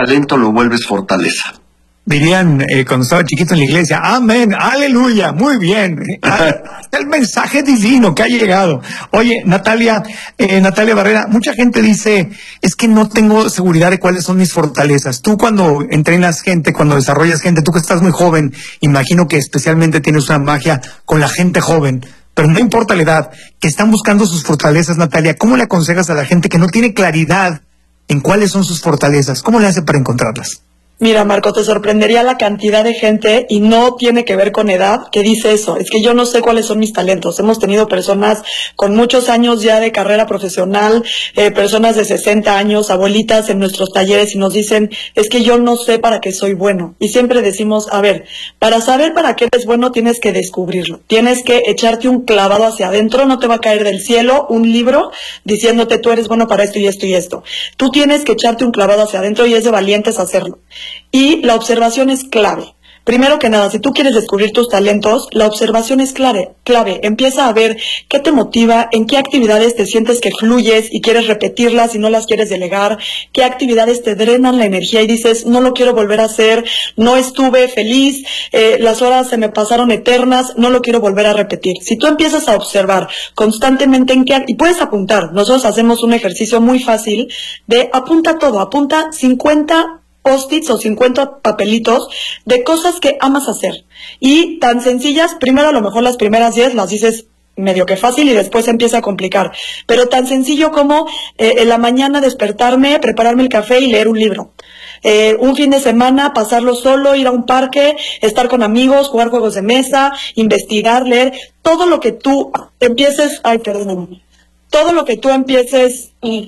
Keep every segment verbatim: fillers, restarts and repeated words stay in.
talento lo vuelves fortaleza. Dirían eh, cuando estaba chiquito en la iglesia, amén, aleluya, muy bien. El mensaje divino que ha llegado. Oye, Natalia, eh, Natalia Barrera, mucha gente dice, es que no tengo seguridad de cuáles son mis fortalezas. Tú cuando entrenas gente, cuando desarrollas gente, tú que estás muy joven, imagino que especialmente tienes una magia con la gente joven, pero no importa la edad, que están buscando sus fortalezas, Natalia, ¿cómo le aconsejas a la gente que no tiene claridad en cuáles son sus fortalezas? ¿Cómo le hace para encontrarlas? Mira, Marco, te sorprendería la cantidad de gente, y no tiene que ver con edad, que dice eso. Es que yo no sé cuáles son mis talentos. Hemos tenido personas con muchos años ya de carrera profesional, eh, personas de sesenta años, abuelitas en nuestros talleres, y nos dicen, es que yo no sé para qué soy bueno. Y siempre decimos, a ver, para saber para qué eres bueno tienes que descubrirlo. Tienes que echarte un clavado hacia adentro, no te va a caer del cielo un libro diciéndote tú eres bueno para esto y esto y esto. Tú tienes que echarte un clavado hacia adentro, y es de valientes hacerlo. Y la observación es clave. Primero que nada, si tú quieres descubrir tus talentos, la observación es clave, clave. Empieza a ver qué te motiva, en qué actividades te sientes que fluyes y quieres repetirlas y no las quieres delegar, qué actividades te drenan la energía y dices, no lo quiero volver a hacer, no estuve feliz, eh, las horas se me pasaron eternas, no lo quiero volver a repetir. Si tú empiezas a observar constantemente en qué, y puedes apuntar, nosotros hacemos un ejercicio muy fácil de apunta todo, apunta cincuenta post-its o cincuenta papelitos de cosas que amas hacer. Y tan sencillas, primero a lo mejor las primeras diez las dices medio que fácil y después se empieza a complicar. Pero tan sencillo como eh, en la mañana despertarme, prepararme el café y leer un libro. Eh, un fin de semana, pasarlo solo, ir a un parque, estar con amigos, jugar juegos de mesa, investigar, leer. Todo lo que tú empieces... Ay, perdón. Todo lo que tú empieces...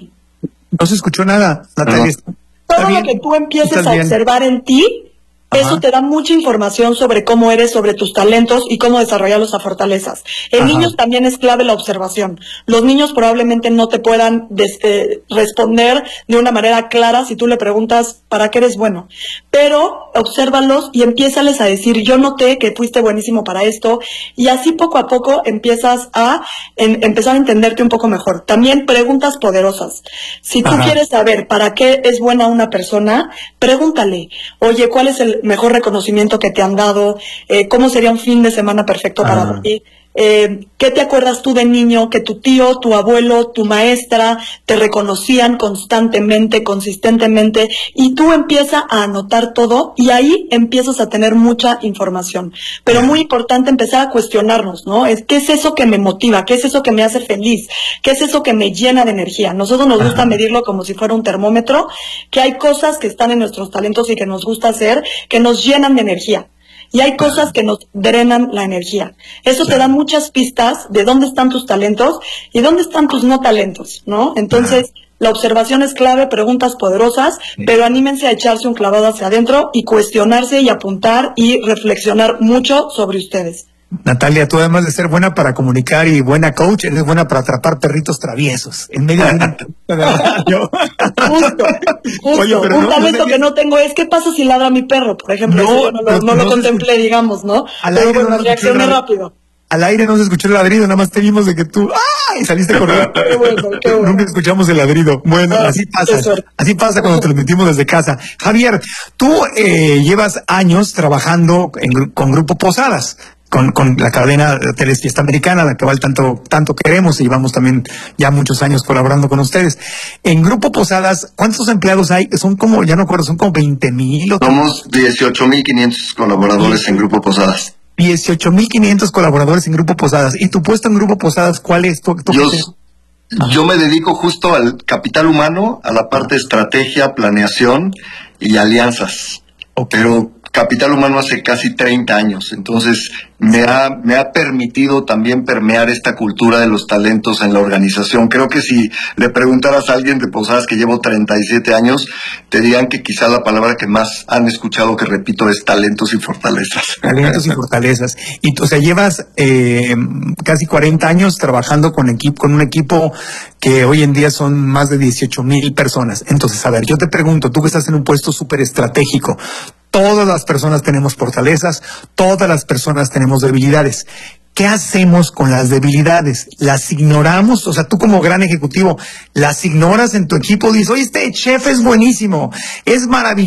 No se escuchó nada, Natalia. No. Todo lo que tú empieces a observar en ti, ajá, eso te da mucha información sobre cómo eres, sobre tus talentos y cómo desarrollarlos a fortalezas. En ajá, niños también es clave la observación. Los niños probablemente no te puedan des, eh, responder de una manera clara si tú le preguntas ¿para qué eres bueno? Pero obsérvalos y empiézales a decir, yo noté que fuiste buenísimo para esto, y así poco a poco empiezas a en, empezar a entenderte un poco mejor. También preguntas poderosas. Si tú ajá, quieres saber para qué es buena una persona, pregúntale, oye, ¿cuál es el mejor reconocimiento que te han dado? Eh, ¿Cómo sería un fin de semana perfecto para ah. ti? Eh, ¿Qué te acuerdas tú de niño que tu tío, tu abuelo, tu maestra te reconocían constantemente, consistentemente? Y tú empiezas a anotar todo y ahí empiezas a tener mucha información. Pero muy importante empezar a cuestionarnos, ¿no? Es, ¿qué es eso que me motiva? ¿Qué es eso que me hace feliz? ¿Qué es eso que me llena de energía? Nosotros nos gusta medirlo como si fuera un termómetro, que hay cosas que están en nuestros talentos y que nos gusta hacer, que nos llenan de energía. Y hay cosas que nos drenan la energía. Eso te da muchas pistas de dónde están tus talentos y dónde están tus no talentos, ¿no? Entonces, la observación es clave, preguntas poderosas, pero anímense a echarse un clavado hacia adentro y cuestionarse y apuntar y reflexionar mucho sobre ustedes. Natalia, tú además de ser buena para comunicar y buena coach, eres buena para atrapar perritos traviesos en medio de una de radio. Justo, justo. Oye, pero un no, talento no que no tengo es, ¿qué pasa si ladra mi perro? Por ejemplo, no, eso no, no, no, no lo contemplé, escuch... digamos, ¿no? Al pero aire bueno, no reaccioné rápido. Al aire no se escuchó el ladrido, nada más te vimos de que tú ¡ah! Y saliste corriendo. Qué bueno, qué bueno. Nunca escuchamos el ladrido. Bueno, ah, así pasa. Así pasa cuando transmitimos desde casa. Javier, tú eh, llevas años trabajando en, con Grupo Posadas. Con, con la cadena de Hoteles Fiesta Americana, la que tanto, tanto queremos, y llevamos también ya muchos años colaborando con ustedes. En Grupo Posadas, ¿cuántos empleados hay? Son como, ya no recuerdo, son como veinte mil. Somos dieciocho mil quinientos colaboradores sí. en Grupo Posadas. dieciocho mil quinientos colaboradores en Grupo Posadas. ¿Y tu puesto en Grupo Posadas cuál es? ¿Tú, tú yo, yo me dedico justo al capital humano, a la parte de estrategia, planeación y alianzas. Okay. Pero capital humano hace casi treinta años, entonces me ha, me ha permitido también permear esta cultura de los talentos en la organización. Creo que si le preguntaras a alguien de Posadas que llevo treinta y siete años, te dirían que quizá la palabra que más han escuchado que repito es talentos y fortalezas. Talentos y fortalezas. Y o sea, llevas eh, casi cuarenta años trabajando con, equipo, con un equipo que hoy en día son más de dieciocho mil personas. Entonces, a ver, yo te pregunto, tú que estás en un puesto súper estratégico, todas las personas tenemos fortalezas, todas las personas tenemos debilidades. ¿Qué hacemos con las debilidades? ¿Las ignoramos? O sea, tú como gran ejecutivo, ¿las ignoras en tu equipo? Dices, oye, este chef es buenísimo, es maravilloso.